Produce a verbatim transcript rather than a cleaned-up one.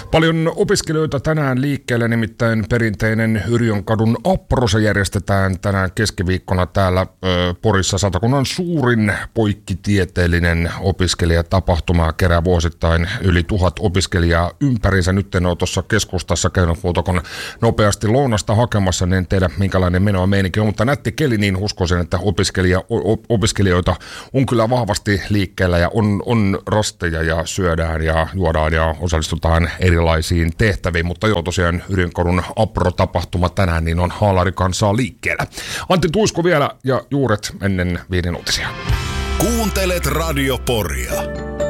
Paljon opiskelijoita tänään liikkeelle, nimittäin perinteinen Yrjönkadun Approsa järjestetään tänään keskiviikkona täällä ö, Porissa. Satakunnan suurin poikkitieteellinen opiskelijatapahtuma kerää vuosittain yli tuhat opiskelijaa ympärinsä. Nyt en ole tuossa keskustassa käynyt muuta kuin nopeasti lounasta hakemassa, niin en tiedä minkälainen menoa meininki on, mutta nätti keli, niin uskoisin, että opiskelija, opiskelijoita on kyllä vahvasti liikkeellä ja on, on rasteja ja syödään ja juodaan ja osallistutaan erilaisiin tehtäviin, mutta joo, tosiaan Yrjönkadun Apro-tapahtuma tänään niin on haalarikansaa liikkeellä. Antti Tuisko vielä ja juuret ennen viiden uutisia. Kuuntelet Radio Poria.